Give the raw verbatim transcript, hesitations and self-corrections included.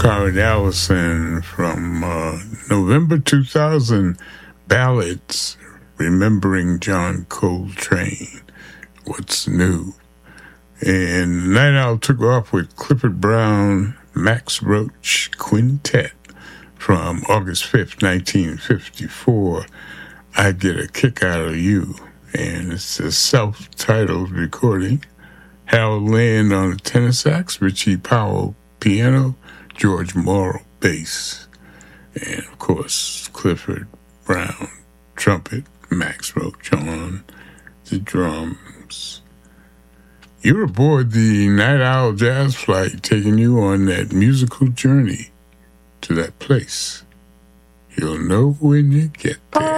Carl Allison from uh, November two thousand, Ballads, Remembering John Coltrane, What's New. And Night Owl took off with Clifford Brown, Max Roach Quintet from August fifth, nineteen fifty-four, I Get a Kick Out of You. And it's a self-titled recording. Harold Land on the tenor sax, Richie Powell piano, George Morrow bass, and of course Clifford Brown trumpet, Max Roach on the drums. You're aboard the Night Owl Jazz Flight, taking you on that musical journey to that place. You'll know when you get there.